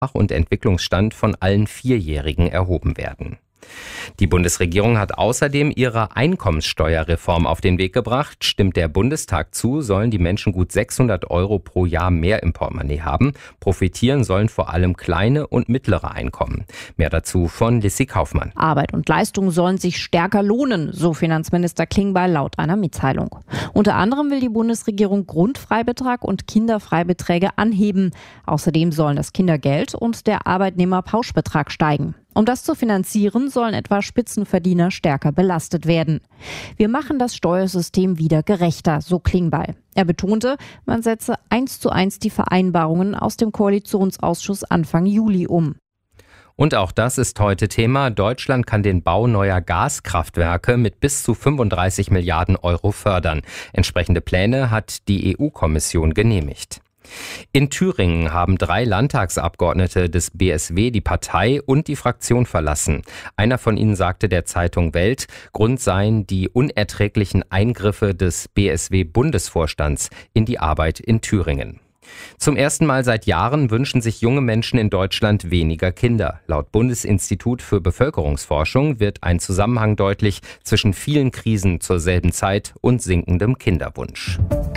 und Entwicklungsstand von allen 4-Jährigen erhoben werden. Die Bundesregierung hat außerdem ihre Einkommenssteuerreform auf den Weg gebracht. Stimmt der Bundestag zu, sollen die Menschen gut 600 € pro Jahr mehr im Portemonnaie haben. Profitieren sollen vor allem kleine und mittlere Einkommen. Mehr dazu von Lissy Kaufmann. Arbeit und Leistung sollen sich stärker lohnen, so Finanzminister Klingbeil laut einer Mitteilung. Unter anderem will die Bundesregierung Grundfreibetrag und Kinderfreibeträge anheben. Außerdem sollen das Kindergeld und der Arbeitnehmerpauschbetrag steigen. Um das zu finanzieren, sollen etwa Spitzenverdiener stärker belastet werden. Wir machen das Steuersystem wieder gerechter, so Klingbeil. Er betonte, man setze 1:1 die Vereinbarungen aus dem Koalitionsausschuss Anfang Juli um. Und auch das ist heute Thema. Deutschland kann den Bau neuer Gaskraftwerke mit bis zu 35 Milliarden € fördern. Entsprechende Pläne hat die EU-Kommission genehmigt. In Thüringen haben 3 Landtagsabgeordnete des BSW die Partei und die Fraktion verlassen. Einer von ihnen sagte der Zeitung Welt, Grund seien die unerträglichen Eingriffe des BSW-Bundesvorstands in die Arbeit in Thüringen. Zum ersten Mal seit Jahren wünschen sich junge Menschen in Deutschland weniger Kinder. Laut Bundesinstitut für Bevölkerungsforschung wird ein Zusammenhang deutlich zwischen vielen Krisen zur selben Zeit und sinkendem Kinderwunsch.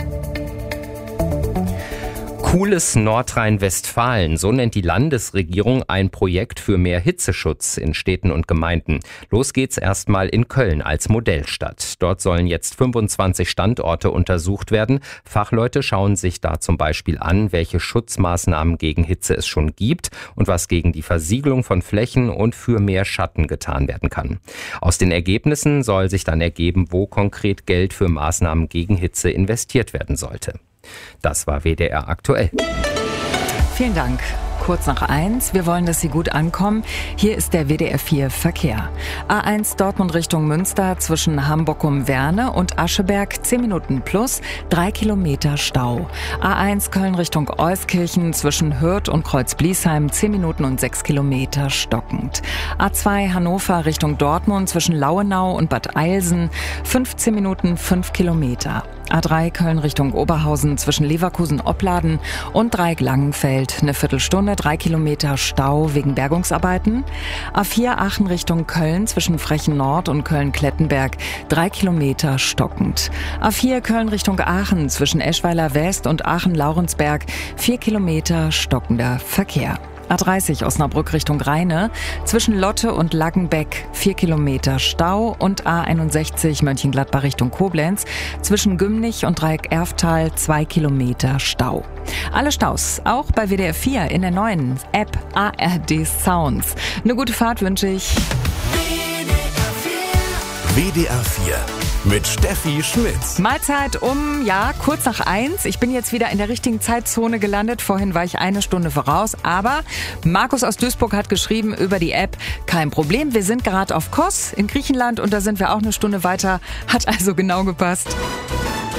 Cooles Nordrhein-Westfalen, so nennt die Landesregierung ein Projekt für mehr Hitzeschutz in Städten und Gemeinden. Los geht's erstmal in Köln als Modellstadt. Dort sollen jetzt 25 Standorte untersucht werden. Fachleute schauen sich da zum Beispiel an, welche Schutzmaßnahmen gegen Hitze es schon gibt und was gegen die Versiegelung von Flächen und für mehr Schatten getan werden kann. Aus den Ergebnissen soll sich dann ergeben, wo konkret Geld für Maßnahmen gegen Hitze investiert werden sollte. Das war WDR aktuell. Vielen Dank. Kurz nach 1. Wir wollen, dass Sie gut ankommen. Hier ist der WDR 4 Verkehr. A1 Dortmund Richtung Münster zwischen Hamburg-um-Werne und Ascheberg 10 Minuten plus, 3 Kilometer Stau. A1 Köln Richtung Euskirchen zwischen Hürth und Kreuz-Bliesheim 10 Minuten und 6 Kilometer stockend. A2 Hannover Richtung Dortmund zwischen Lauenau und Bad Eilsen 15 Minuten 5 Kilometer. A3 Köln Richtung Oberhausen zwischen Leverkusen-Opladen und Dreieck-Langenfeld eine Viertelstunde, 3 Kilometer Stau wegen Bergungsarbeiten. A4 Aachen Richtung Köln zwischen Frechen Nord und Köln-Klettenberg 3 Kilometer stockend. A4 Köln Richtung Aachen zwischen Eschweiler West und Aachen-Laurensberg 4 Kilometer stockender Verkehr. A30 Osnabrück Richtung Rheine zwischen Lotte und Laggenbeck 4 Kilometer Stau und A61 Mönchengladbach Richtung Koblenz zwischen Gümnich und Dreieck-Erftal 2 Kilometer Stau. Alle Staus auch bei WDR 4 in der neuen App ARD Sounds. Eine gute Fahrt wünsche ich. WDR 4 mit Steffi Schmitz. Mahlzeit kurz nach 1. Ich bin jetzt wieder in der richtigen Zeitzone gelandet. Vorhin war ich 1 Stunde voraus. Aber Markus aus Duisburg hat geschrieben über die App, kein Problem, wir sind gerade auf Kos in Griechenland und da sind wir auch 1 Stunde weiter. Hat also genau gepasst.